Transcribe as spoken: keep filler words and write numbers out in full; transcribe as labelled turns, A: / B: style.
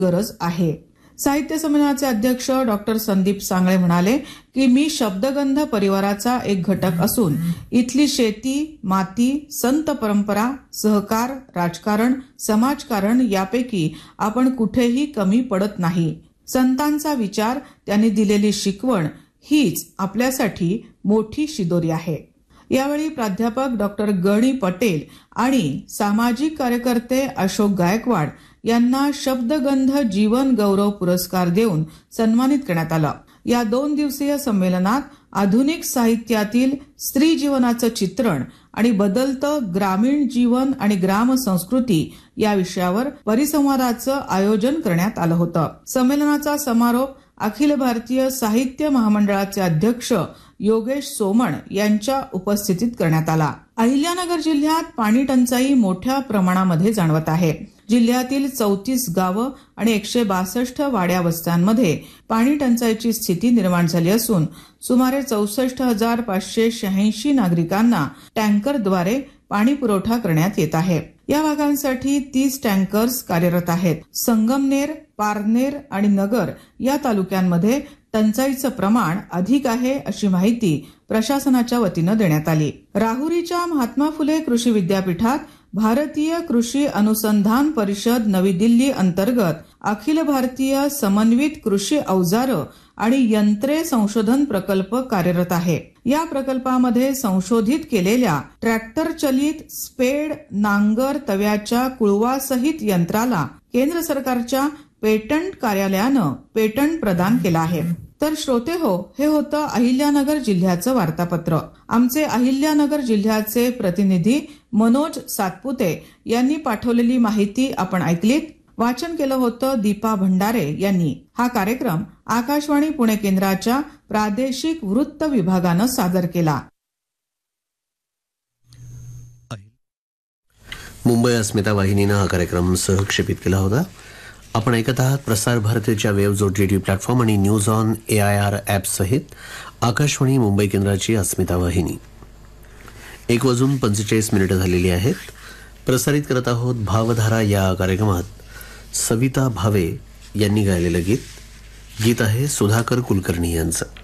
A: गरज आहे. साहित्य संमेलनाचे अध्यक्ष डॉक्टर संदीप सांगळे म्हणाले की मी शब्दगंध परिवाराचा एक घटक असून इथली शेती, माती, संत परंपरा, सहकार, राजकारण, समाजकारण यापैकी आपण कुठेही कमी पडत नाही. संतांचा विचार, त्यांनी दिलेली शिकवण हीच आपल्यासाठी मोठी शिदोरी आहे. यावेळी प्राध्यापक डॉक्टर गणी पटेल आणि सामाजिक कार्यकर्ते अशोक गायकवाड यांना शब्दगंध जीवन गौरव पुरस्कार देऊन सन्मानित करण्यात आलं. या दोन दिवसीय संमेलनात आधुनिक साहित्यातील स्त्री जीवनाचं चित्रण आणि बदलतं ग्रामीण जीवन आणि ग्राम संस्कृती या विषयावर परिसंवादाचं आयोजन करण्यात आलं होतं. संमेलनाचा समारोप अखिल भारतीय साहित्य महामंडळाचे अध्यक्ष योगेश सोमण यांच्या उपस्थितीत करण्यात आला. अहिल्यानगर जिल्ह्यात पाणी टंचाई मोठ्या प्रमाणामध्ये जाणवत आहे. जिल्ह्यातील चौतीस गावं आणि एकशे बासष्ट वाड्या वस्त्यांमध्ये पाणी टंचाईची स्थिती निर्माण झाली असून सुमारे चौसष्ट हजार पाचशे शहाऐंशी नागरिकांना टँकरद्वारे पाणी पुरवठा करण्यात येत आहे. या भागांसाठी तीस टँकर्स कार्यरत आहेत. संगमनेर, पारनेर आणि नगर या तालुक्यांमध्ये टंचाईचं प्रमाण अधिक आहे अशी माहिती प्रशासनाच्या वतीनं देण्यात आली. राहुरीच्या महात्मा फुले कृषी विद्यापीठात भारतीय कृषी अनुसंधान परिषद नवी दिल्ली अंतर्गत अखिल भारतीय समन्वित कृषी अवजारं आणि यंत्रे संशोधन प्रकल्प कार्यरत आहे. या प्रकल्पामध्ये संशोधित केलेल्या ट्रॅक्टर चलित स्पेड, नांगर, तव्याच्या कुळवासहित यंत्राला केंद्र सरकारच्या पेटंट कार्यालयानं पेटंट प्रदान केलं आहे. तर श्रोते हो, हे होतं अहिल्यानगर जिल्ह्याचं वार्तापत्र. आमचे अहिल्यानगर जिल्ह्याचे प्रतिनिधी मनोज सातपुते यांनी पाठवलेली माहिती आपण ऐकलीत. वाचन केलं होतं दीपा भंडारे यांनी. हा कार्यक्रम आकाशवाणी पुणे केंद्राच्या प्रादेशिक वृत्त विभागानं सादर केला.
B: मुंबई अस्मिता वाहिनीनं हा कार्यक्रम सहक्षेपित केला होता. आपण ऐकत आहात प्रसार भारतीच्या वेव्ह ओटीटी प्लॅटफॉर्म आणि news on A I R app सहित आकाशवाणी मुंबई केंद्राची अस्मिता वाहिनी. एक वाजून पंचेचाळीस मिनिटं झालेली आहेत. प्रसारित करत आहोत भावधारा या कार्यक्रमात सविता भावे यांनी गायलेलं गीत. गीत आहे सुधाकर कुलकर्णी यांचं.